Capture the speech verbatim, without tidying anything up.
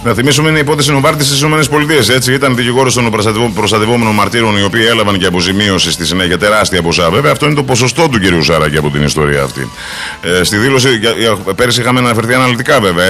Να θυμίσουμε είναι η υπόθεση Νοβάρτη στι ΗΠΑ. Έτσι, ήταν δικηγόρο των προστατευόμενων μαρτύρων, οι οποίοι έλαβαν και αποζημίωση στη συνέχεια τεράστια ποσά. Βέβαια, αυτό είναι το ποσοστό του κυρίου Σάρακη από την ιστορία αυτή. Ε, στη δήλωση, πέρυσι είχαμε αναφερθεί αναλυτικά βέβαια.